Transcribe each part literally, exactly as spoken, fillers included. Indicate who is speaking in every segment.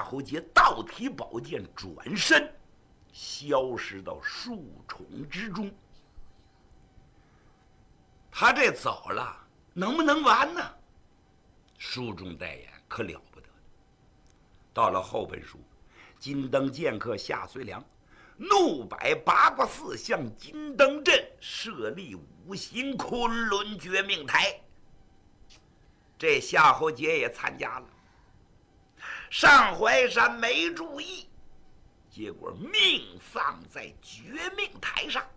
Speaker 1: 侯杰倒提宝剑，转身消失到树丛之中。他这走了，能不能完呢？书中代言可了不得。到了后本书，金灯剑客夏遂良怒摆八卦寺，向金灯镇设立五行昆仑绝命台。这夏侯杰也参加了，上淮山没注意，结果命丧在绝命台上。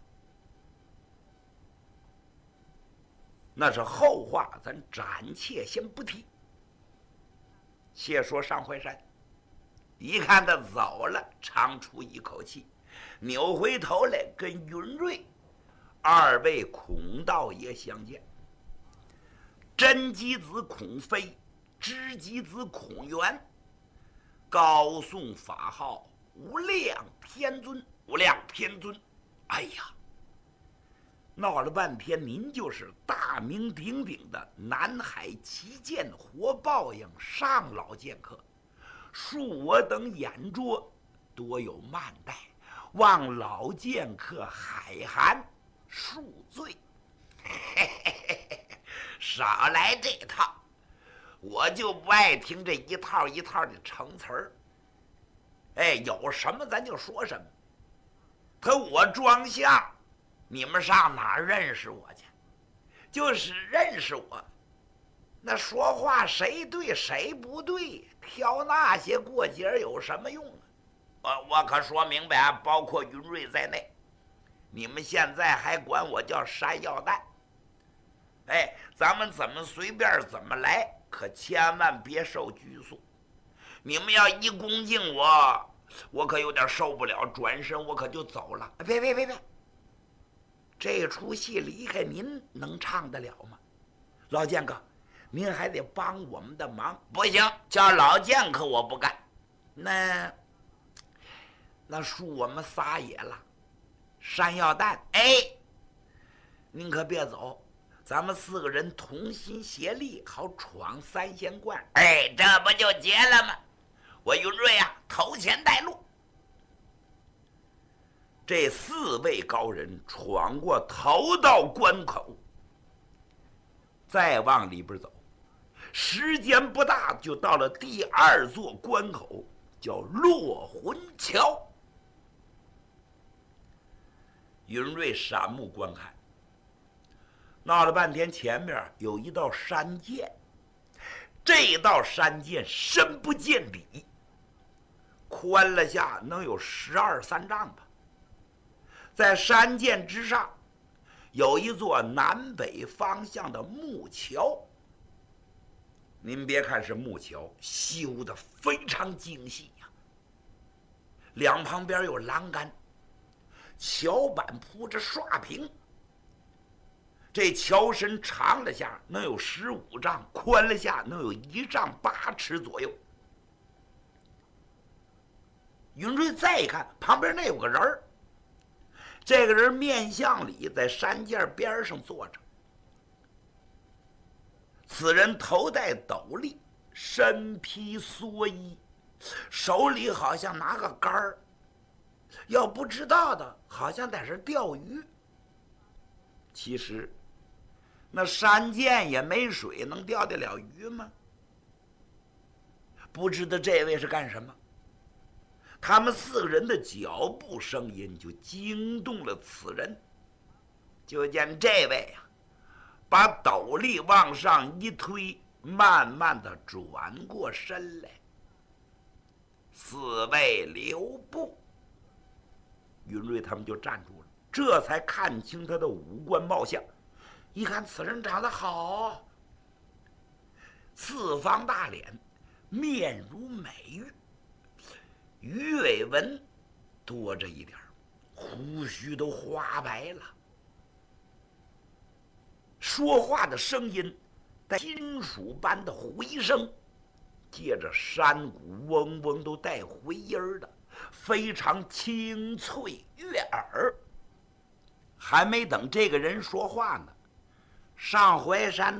Speaker 1: 那是后话，咱暂且先不提。且说上淮山，一看他走了，长出一口气，扭回头来跟云瑞二位孔道爷相见。真吉子孔飞，知吉子孔元，高颂法号无量天尊。无量天尊，哎呀，闹了半天，您就是大名鼎鼎的南海旗舰活豹样上老剑客，恕我等眼拙，多有慢待，望老剑客海涵恕罪。嘿嘿嘿嘿，少来这套，我就不爱听这一套一套的成词儿。哎，有什么咱就说什么。可我装相，你们上哪儿认识我去？就是认识我，那说话谁对谁不对，挑那些过节有什么用啊？我我可说明白啊，包括云瑞在内，你们现在还管我叫山药蛋。哎，咱们怎么随便怎么来，可千万别受拘束。你们要一恭敬我，我可有点受不了，转身我可就走了。别别别别，这出戏离开您能唱得了吗？老剑客，您还得帮我们的忙。不行，叫老剑客我不干。那那恕我们仨也了。山药蛋，哎，您可别走，咱们四个人同心协力，好闯三仙观。哎，这不就结了吗？我云瑞啊，头前带路。这四位高人闯过头道关口，再往里边走，时间不大就到了第二座关口，叫落魂桥。云瑞闪目观看，闹了半天，前面有一道山涧，这道山涧深不见底，宽了下能有十二三丈吧。在山涧之上有一座南北方向的木桥，您别看是木桥，修得非常精细呀、啊。两旁边有栏杆，桥板铺着刷屏。这桥身长了下能有十五丈，宽了下能有一丈八尺左右。云瑞再一看，旁边那有个人儿，这个人面向里，在山涧边上坐着。此人头戴斗笠，身披蓑衣，手里好像拿个杆儿，要不知道的好像在这钓鱼。其实那山涧也没水，能钓得了鱼吗？不知道这位是干什么。他们四个人的脚步声音就惊动了此人。就见这位啊，把斗笠往上一推，慢慢的转过身来。四位留步。云瑞他们就站住了，这才看清他的五官貌相。一看此人长得好，四方大脸，面如美玉，鱼尾纹多着一点，胡须都花白了。说话的声音带金属般的回声，借着山谷嗡嗡都带回音的，非常清脆悦耳。还没等这个人说话呢，上淮山